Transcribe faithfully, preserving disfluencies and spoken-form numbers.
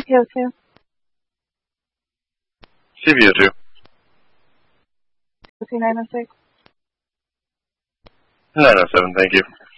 C O two. C V O two. C O two nine oh six. nine oh seven, thank you.